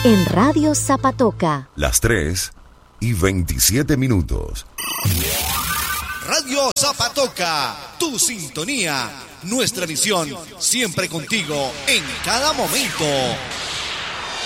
en Radio Zapatoca. Las 3:27. Radio Zapatoca, tu sintonía, nuestra misión, siempre contigo en cada momento.